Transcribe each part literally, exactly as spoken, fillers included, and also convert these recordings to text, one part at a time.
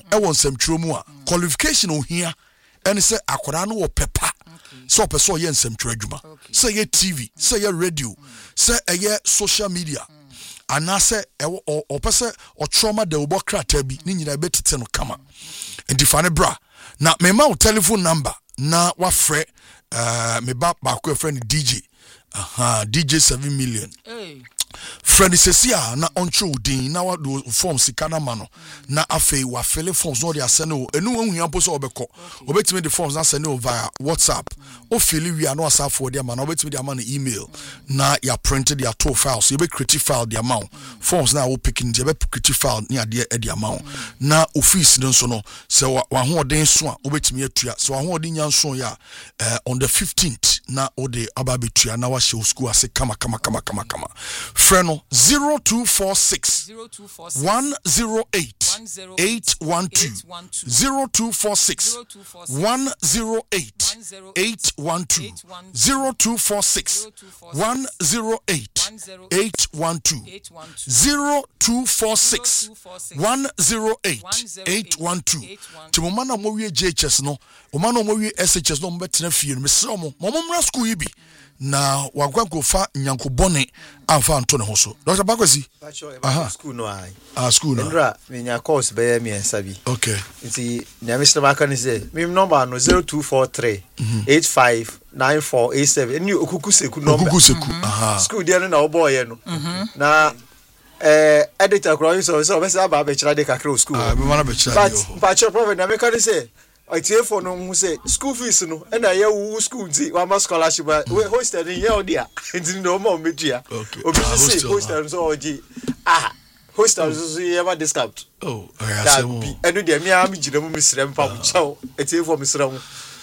e won nsɛmtwerɛ mu a qualification ohia ɛne sɛ akwara no wɔ pepa so person ye nsɛmtwerɛ adwuma sɛ ye T V sɛ ye radio sɛ ɛyɛ social media anase o opese o trauma de obo krata bi ni nyina betete no kama enti fa ne bra na me ma o telephone number na wa frɛ uh, me ba ba ko friend D J aha D J seven million hey friend sesia na ontro din na wa do form sika na ma no na afei wa fill forms no dey asene o enu wan hia po so obekọ obetime the forms na send o via WhatsApp o fill wi na asafo dey ma na obetime dey ama na email na ya printed ya two files you be create file the amount forms na wo picking dey be create file ni ade e the amount na office no so no se wa ho den so a obetime atua se wa ho den nyanso ya on the fifteenth na o dey aba betua na wa show school ase kama kama kama kama kama Freno zero two four six one zero eight eight one two zero two four six one zero eight eight one two zero two four six one zero eight eight one two zero two four six one zero eight eight one two Timomana mo wie J H S no o ma no mo wie S H S no mo betena fie no mesro mo mo mmra school yi bi na wagwanko fa nyanko bone amfa anto ne ho so Doctor Bakwesi aha school no ai ah school no ndra me nya course be ya me sabi okay nti nya me sema kan say me number no zero two four three eight five nine four eight seven ni okuku seku number okuku seku aha school dia no na oboye no na eh editor kro so so be say aba be kira de kakra school ah me wana be kira but but your problem na me kan say I tell for no who say school fees no and I hear school nti wa ma scholarship we hosted in here dia nti no mo media obi say hosted so oji ah hosted so you discount oh I say enu dia me am gina mu misrem pa mu chaw I tell for misrem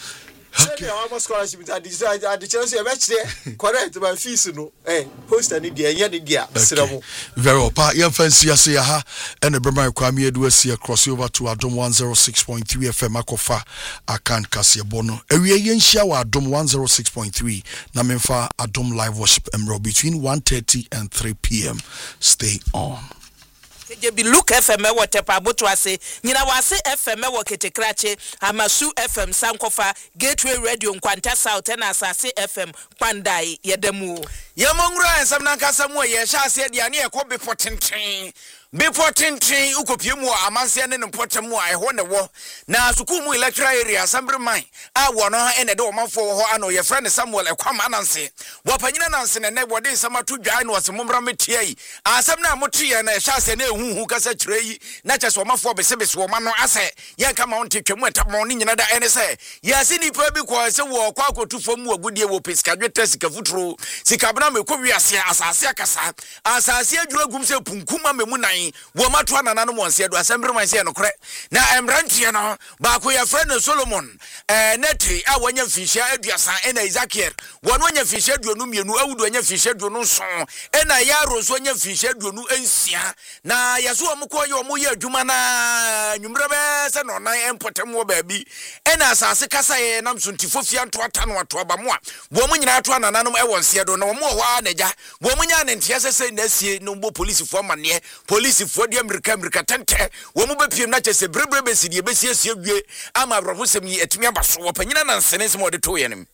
okay wa ma scholarship nti adi say adi chance e be kire correct my fees no eh hosted ni dia nya ni dia misrem very well pa yan fancy ase ya ha and the Brahma Kwame Edu ase cross over to Adom one oh six point three F M akofa akan kase bono ewie yen hia wa Adom one oh six point three na memfa Adom live worship emro between one thirty and three p m stay on je bi look F M wo tepa boto ase nyina wase F M wo ketekrache amasu F M sankofa gateway radio nkwanta south na asase F M kwandai yedemu yemongura ensam na nkasa mu ye sha ase dia ne ekobe potenten Before tintin ukopiemu amanse ne mpotemu a eho ne wo na sukumu electoral area assembly man a wo no ene de omanfo wo ho ano ye friend Samuel ekwam ananse wo panyina nanse ne ne wode nsamato dwan no se momra metiai asem na motie na ehya se na ehuhu kasa kire yi na kyese omanfo besebese wo ma no ase ye nka ma wonte twemu etamo ne nyina da ene se ye se nipa bi ko se wo kwa akotu fom agudie wo pesikadweta sika futuro sika bna me kɔwiase asase akasa asase adwuragum se punkuma memu nan wo matwa nanano monse do asembere manse no kore na emrantie no ba ko ya friend Solomon eh neti a wanya fihia aduasa ena Isakiel wono wanya fihia aduonu mienu awudu wanya fihia aduonu so ena yaro so wanya fihia aduonu ensia na yaso omko ye omo ye adwuma na nwumre be se no nan empotem wo baabi ena asase kasa ye nam so ntifofia nto atano ato abamo a wo mo nyina ato nanano e wonse do na wo mo ho anaja wo mo nya ne ntia sese na sie no mbo police fo mane police for the America America tente wo mu bepiem na kyese brebre besidie besiesie wie ama abrofosem yi etimi abaso wo panyina na nsene sem ode to yenim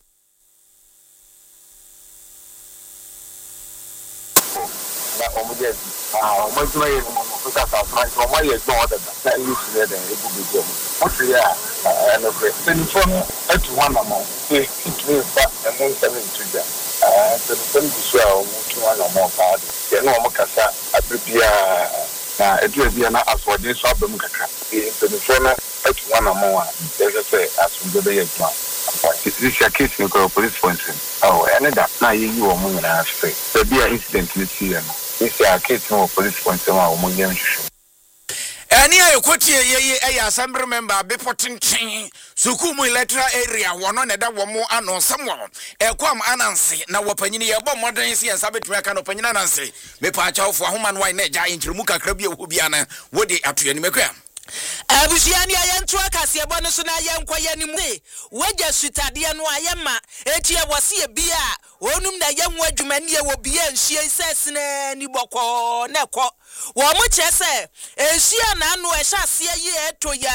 na omude ah omude ye mo mo ka sa ma so mo ye don oda na you see there e bu bejo mo se ya na pre telefon etu wana mo e itu fa e mo seven to ja ah telefon bi so a mo tu wana mo ka de na mo kasa abibia na edu bia na asode so abam kaka e telefon etu wana mo a e say asunde be ye plan this is case in police point oh and that na yi wo mo na afi so be incident ni see no this is case in police point ma wo mo nya nhwehwe Ani ayekoti ye ye assembly member be potenten sukumu electoral area wono ne da wo mo ano Samuel ekwam ananse na wopanyini ye bom modern se yansa betumi aka no panyina ananse me pa achawfo ahoma no wai na ja intrimu kakra bi ewo bia na wodi atoye ni mekwa abusiani ayentu akase ebo no so na ayenkoye ni mu wagya sutade no ayema eti ewose ye bia onum na yenwo adwumani ye wo bia nhie sesene ni boko na ko wo mo chese ehia na anu ehya se ye eto ya